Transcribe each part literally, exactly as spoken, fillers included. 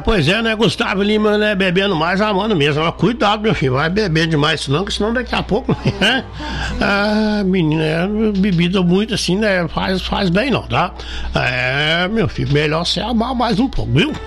pois é, né, Gustavo Lima, né, bebendo mais, amando mesmo. Mas cuidado, meu filho, vai beber demais, senão, que senão daqui a pouco, né? Ah, menina, bebida muito assim, né, faz, faz bem não, tá? É, meu filho, melhor você amar mais um pouco, viu?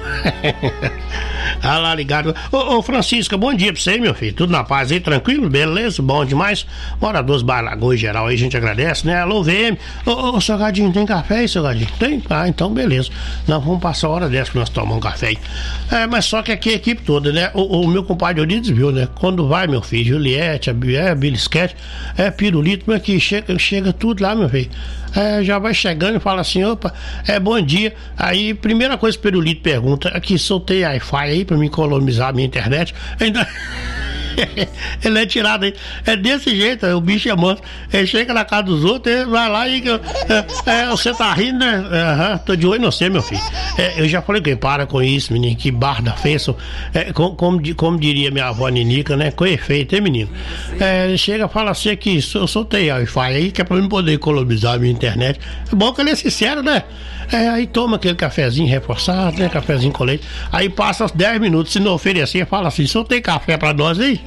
Ah lá, ligado. Ô, ô, Francisca, bom dia pra você, meu filho. Tudo na paz aí, tranquilo? Beleza? Bom demais. Moradores Bar Lagoa em geral aí, a gente agradece, né? Alô, V M. Ô, ô, seu Gadinho, tem café aí, seu Gadinho? Tem? Ah, então beleza. Nós vamos passar a hora dessa que nós tomamos um café aí. É, mas só que aqui a equipe toda, né? O, o meu compadre Eurides viu, né? Quando vai, meu filho, Juliette, a, é, Bilisquete, é pirulito, mas que chega, chega tudo lá, meu filho. É, já vai chegando e fala assim, opa, é bom dia. Aí, primeira coisa que o pirulito pergunta, aqui, soltei Wi-Fi aí pra me economizar a minha internet. Ainda... ele é tirado aí. É desse jeito, o bicho é monstro. Ele chega na casa dos outros, ele vai lá e. É, é, você tá rindo, né? Uhum, tô de olho em você, meu filho. É, eu já falei que para com isso, menino. Que barda feia. É, como, como, como diria minha avó Ninica, né? Com efeito, hein, menino? É, ele chega e fala assim: aqui, eu soltei a Wi-Fi aí, que é pra mim poder economizar a minha internet. É bom que ele é sincero, né? É, aí toma aquele cafezinho reforçado, né? Cafezinho com leite. Aí passa os dez minutos, se não oferecer, fala assim: soltei café pra nós aí.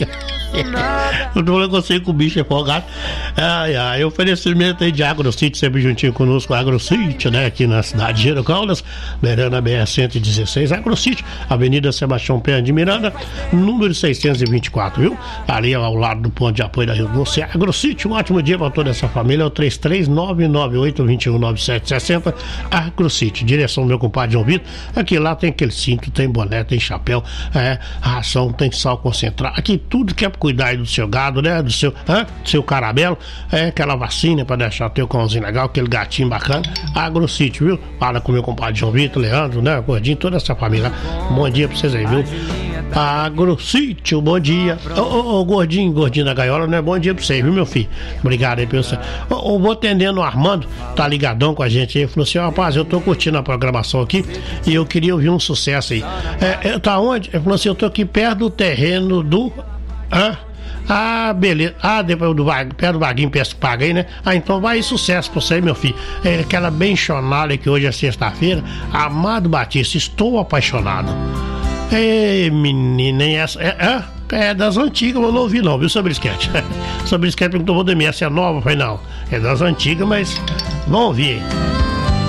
Eu tô falando com você, com o bicho é folgado. Ai, ai, oferecimento aí de AgroSítio, sempre juntinho conosco, AgroSítio, né? Aqui na cidade de Girocaldas, beirando a B R cento e dezesseis, AgroSítio, Avenida Sebastião Pena de Miranda, número seiscentos e vinte e quatro, viu? Ali ao lado do ponto de apoio da Rio Doce. AgroSítio, um ótimo dia pra toda essa família. É o três três nove nove oito dois um nove sete seis zero. AgroSítio, direção do meu compadre João Vitor. Aqui lá tem aquele cinto, tem boné, tem chapéu, é, ração, tem sal concentrado. Aqui tudo que é pra cuidar aí do seu gado, né? Do seu, hã? Do seu caramelo, é aquela vacina pra deixar teu cãozinho legal, aquele gatinho bacana. AgroSítio, viu? Fala com o meu compadre João Vitor, Leandro, né? Gordinho, toda essa família. Bom dia pra vocês aí, viu? AgroSítio, bom dia. Ô, ô, ô, gordinho, gordinho da gaiola, né? Bom dia pra você, viu, meu filho? Obrigado aí pelo seu. Ô, vou atendendo o Armando, tá ligadão com a gente aí. Falou assim: ó, rapaz, eu tô curtindo a programação aqui e eu queria ouvir um sucesso aí. É, tá onde? Ele falou assim: eu tô aqui perto do terreno do. Hã? Ah, beleza. Ah, depois do perto do Vaguinho Pesca Paga aí, né? Ah, então vai sucesso pra você aí, meu filho. É aquela benchonada que hoje é sexta-feira. Amado Batista, estou apaixonado. Ei, menina, essa. É, é, é das antigas, eu não ouvi não, viu, sobre esquete? Sobre esquete perguntou, Valdemir, essa é nova? Eu falei, não, é das antigas, mas vamos ouvir aí.